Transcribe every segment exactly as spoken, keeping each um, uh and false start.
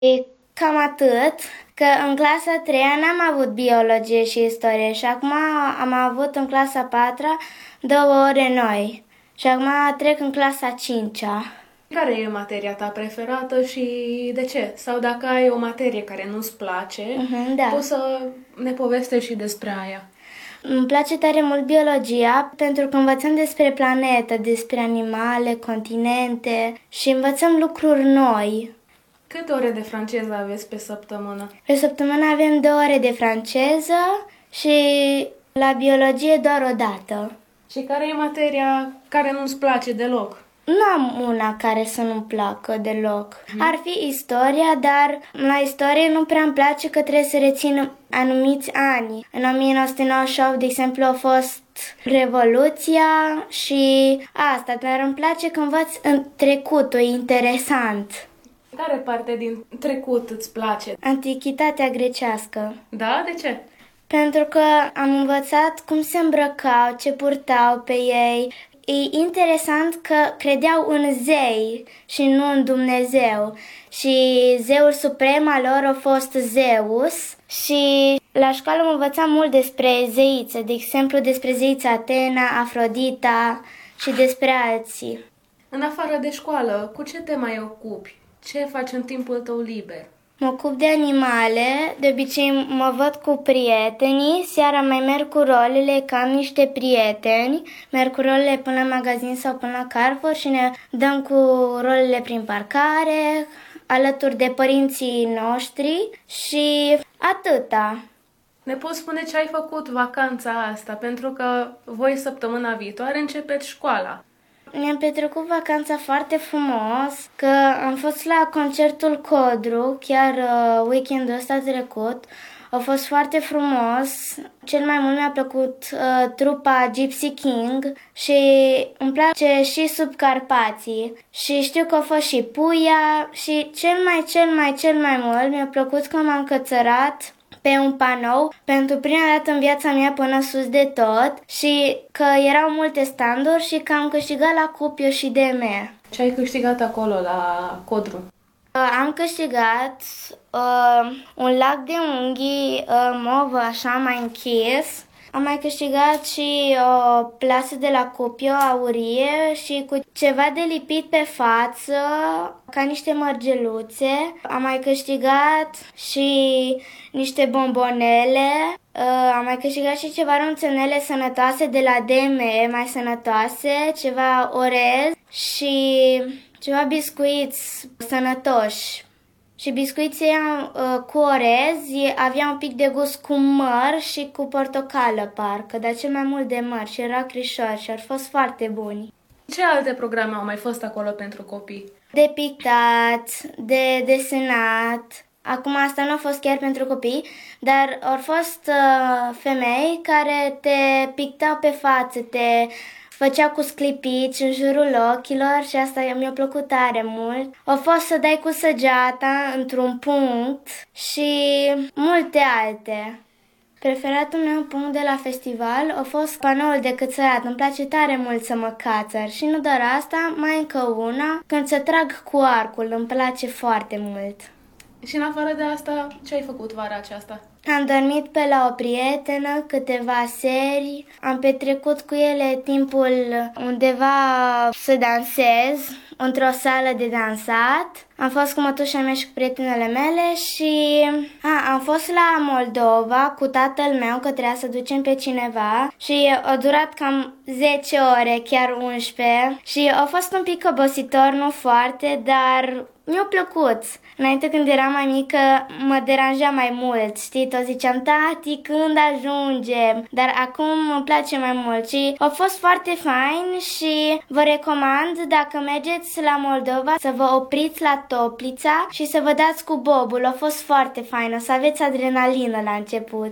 E cam atât, că în clasa a treia n-am avut biologie și istorie și acum am avut în clasa a patra două ore noi și acum trec în clasa a cincea. Care e materia ta preferată și de ce? Sau dacă ai o materie care nu-ți place, uh-huh, da. poți să ne povestești și despre aia. Îmi place tare mult biologia pentru că învățăm despre planetă, despre animale, continente și învățăm lucruri noi. Câte ore de franceză aveți pe săptămână? Pe săptămână avem două ore de franceză și la biologie doar o dată. Și care e materia care nu-ți place deloc? Nu am una care să nu-mi placă deloc. Hmm. Ar fi istoria, dar la istorie nu prea îmi place că trebuie să rețin anumiți ani. În o mie nouă sute nouăzeci și opt, de exemplu, a fost Revoluția și asta, dar îmi place că învăț în trecutul, e interesant. Care parte din trecut îți place? Antichitatea grecească. Da? De ce? Pentru că am învățat cum se îmbrăcau, ce purtau pe ei. E interesant că credeau în zei și nu în Dumnezeu. Și zeul suprem al lor a fost Zeus. Și la școală am învățat mult despre zeițe, de exemplu despre zeița Atena, Afrodita și despre alții. În afară de școală, cu ce te mai ocupi? Ce faci în timpul tău liber? Mă ocup de animale, de obicei mă văd cu prietenii, seara mai merg cu rolele, că am niște prieteni, merg cu rolele până la magazin sau până la Carrefour și ne dăm cu rolele prin parcare, alături de părinții noștri și atâta. Ne poți spune ce ai făcut vacanța asta, pentru că voi săptămâna viitoare începeți școala. Mi-am petrecut vacanța foarte frumos, că am fost la concertul Codru, chiar uh, weekendul ăsta trecut. A fost foarte frumos. Cel mai mult mi-a plăcut uh, trupa Gypsy King și îmi place și Subcarpații. Și știu că a fost și Puia și cel mai, cel mai, cel mai mult mi-a plăcut că m-am cățărat pe un panou pentru prima dată în viața mea până sus de tot și că erau multe standuri și că am câștigat la Cupio și D M. Ce ai câștigat acolo la Codru? Am câștigat uh, un lac de unghii uh, mov așa mai închis. Am mai câștigat și o plasă de la Cupio aurie și cu ceva de lipit pe față, ca niște mărgeluțe. Am mai câștigat și niște bombonele. Am mai câștigat și ceva ronțănele sănătoase de la D M, mai sănătoase, ceva orez și ceva biscuiți sănătoși. Și biscuiții uh, cu orez aveau un pic de gust cu măr și cu portocală, parcă, dar cel mai mult de măr și era crișor și au fost foarte buni. Ce alte programe au mai fost acolo pentru copii? De pictat, de desenat. Acum asta nu a fost chiar pentru copii, dar au fost uh, femei care te pictau pe față, te făcea cu sclipici în jurul ochilor și asta mi-a plăcut tare mult. A fost să dai cu săgeata într-un punct și multe alte. Preferatul meu punct de la festival a fost panoul de cățărat. Îmi place tare mult să mă cațăr și nu doar asta, mai încă una, când să trag cu arcul, îmi place foarte mult. Și în afară de asta, ce ai făcut vara aceasta? Am dormit pe la o prietenă câteva seri, am petrecut cu ele timpul undeva să dansez, într-o sală de dansat. Am fost cu mătușa mea și cu prietenele mele și a, am fost la Moldova cu tatăl meu, că trebuia să ducem pe cineva și a durat cam zece ore, chiar unsprezece și a fost un pic obositor, nu foarte, dar mi-a plăcut. Înainte, când eram mai mică, mă deranja mai mult, știi? Tot ziceam, tati, când ajungem? Dar acum îmi place mai mult și a fost foarte fain și vă recomand, dacă mergeți la Moldova, să vă opriți la Toplița și să vă dați cu bobul. A fost foarte fain, o să aveți adrenalină la început.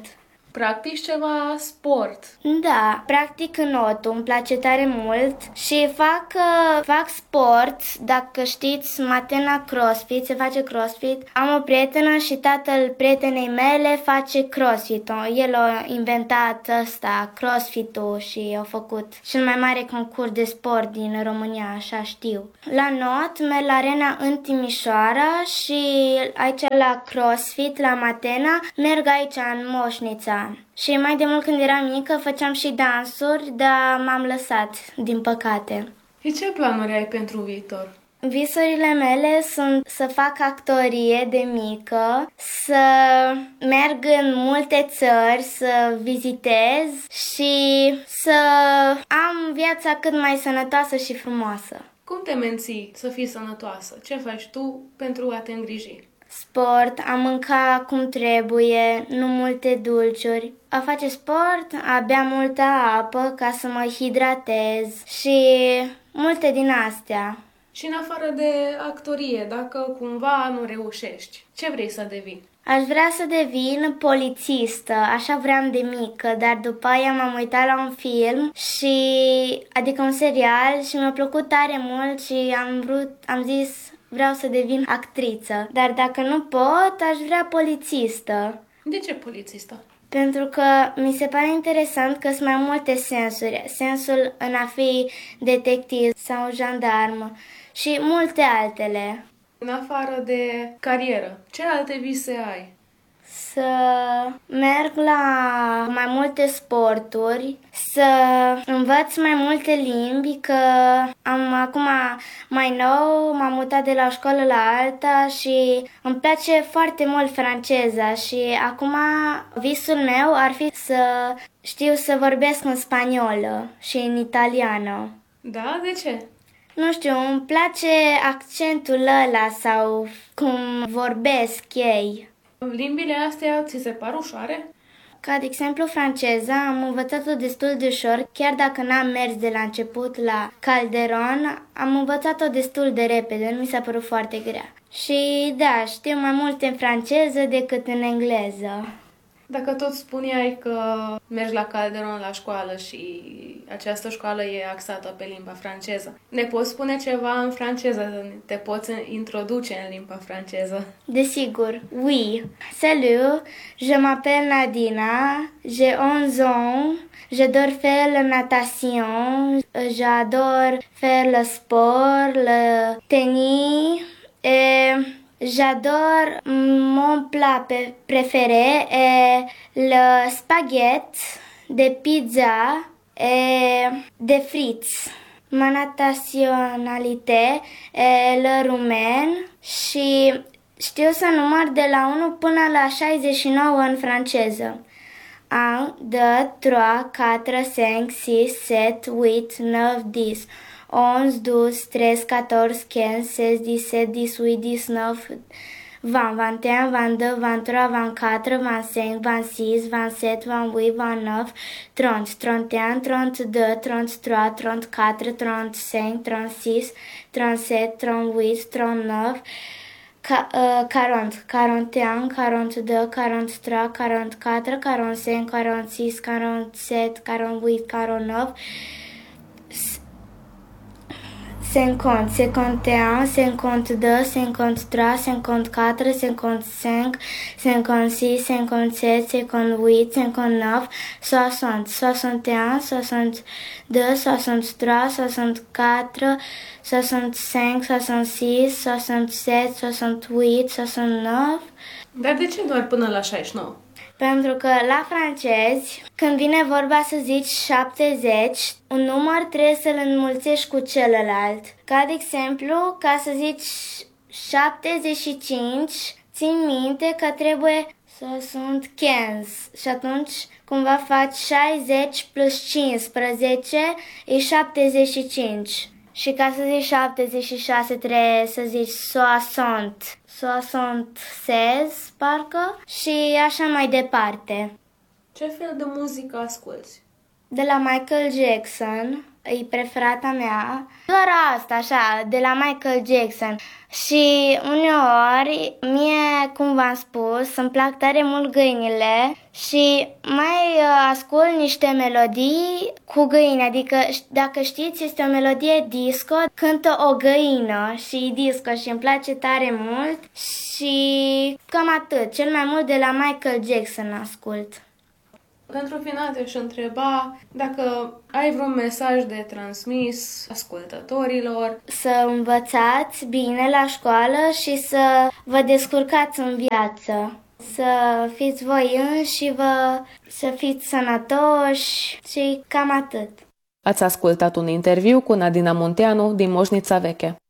Practici ceva sport. Da, practic înotul, îmi place tare mult și fac, uh, fac sport, dacă știți, Matena CrossFit, se face CrossFit. Am o prietenă și tatăl prietenei mele face CrossFit-ul. El a inventat ăsta, CrossFit-ul, și a făcut cel mai mare concurs de sport din România, așa știu. La not merg la arena în Timișoara și aici la CrossFit, la Matena, merg aici în Moșnița. Și mai de mult când eram mică făceam și dansuri, dar m-am lăsat, din păcate. Și ce planuri ai pentru viitor? Visurile mele sunt să fac actorie de mică, să merg în multe țări, să vizitez și să am viața cât mai sănătoasă și frumoasă. Cum te menții să fii sănătoasă? Ce faci tu pentru a te îngriji? Sport, a mânca cum trebuie, nu multe dulciuri. A face sport, a bea multă apă ca să mă hidratez și multe din astea. Și în afară de actorie, dacă cumva nu reușești, ce vrei să devii? Aș vrea să devin polițistă, așa vreau de mică, dar după aia m-am uitat la un film, și, adică un serial, și mi-a plăcut tare mult și am vrut, am zis, vreau să devin actriță. Dar dacă nu pot, aș vrea polițistă. De ce polițistă? Pentru că mi se pare interesant că sunt mai multe sensuri. Sensul în a fi detectiv sau jandarmă și multe altele. În afară de carieră, ce alte vise ai? Să merg la mai multe sporturi, să învăț mai multe limbi, că am acum mai nou, m-am mutat de la o școală la alta și îmi place foarte mult franceza și acum visul meu ar fi să știu să vorbesc în spaniolă și în italiană. Da? De ce? Nu știu, îmi place accentul ăla sau cum vorbesc ei. Limbile astea ți se par ușoare? Ca de exemplu franceza, am învățat-o destul de ușor, chiar dacă n-am mers de la început la Calderon, am învățat-o destul de repede, nu mi s-a părut foarte grea. Și da, știu mai mult în franceză decât în engleză. Dacă tot spuneai că mergi la Calderon la școală și această școală e axată pe limba franceză, ne poți spune ceva în franceză? Te poți introduce în limba franceză? Desigur, oui. Salut, je m'appelle Nadina, j'ai onze ans, j'adore faire la natation, j'adore faire le sport, le tennis et... J'adore, mon plat préféré est le spaghetti de pizza et de frites. Ma naționalitate est le rumen și știu să număr de la unu până la șaizeci și nouă în franceză. unu, doi, trei, patru, cinci, șase, șapte, opt, nouă, zece. onze, douze, treize, quatorze, quinze, seize, dix-sept, dix-huit, dix-neuf, vingt, vingt et un, vingt-deux, vingt-trois, vingt-quatre, vingt-cinq, vingt-six, vingt-sept, vingt-huit, vingt-neuf, trente, trente et un, trente-deux, trente-trois, trente-quatre, trente-cinq, trente-six, trente-sept, trente-huit, trente-neuf, quarante, quarante et un, quarante-deux, quarante-trois, quarante-quatre, quarante-cinq, quarante-six, quarante-sept, quarante-huit, quarante-neuf, cinquante, cinquante et un, cinquante-deux, cinquante-trois, cinquante-quatre, cinquante-cinq, cinquante-six, cinquante-sept, cinquante-huit, cinquante-neuf, soixante, soixante et un, soixante-deux, soixante-trois, soixante-quatre, soixante-cinq, soixante-six, soixante-sept, soixante-huit, soixante-neuf. Dar de ce doar până la șaizeci și nouă? Pentru că la francezi, când vine vorba să zici șaptezeci, un număr trebuie să-l înmulțești cu celălalt. Ca de exemplu, ca să zici șaptezeci și cinci, țin minte că trebuie să sunt cinci și atunci cumva faci șaizeci plus cincisprezece e șaptezeci și cinci. Și ca să zici șaptezeci și șase trebuie să zici soixante, soixante-seize, parcă, și așa mai departe. Ce fel de muzică asculți? De la Michael Jackson, e preferata mea. Doar asta, așa, de la Michael Jackson. Și uneori, mie, cum v-am spus, îmi plac tare mult găinile și mai ascult niște melodii cu găini. Adică, dacă știți, este o melodie disco, cântă o găină și disco și îmi place tare mult și cam atât. Cel mai mult de la Michael Jackson ascult. Pentru final te-aș întreba dacă ai vreun mesaj de transmis ascultătorilor. Să învățați bine la școală și să vă descurcați în viață. Să fiți voi înși vă, să fiți sănătoși și cam atât. Ați ascultat un interviu cu Nadina Munteanu din Moșnița Veche.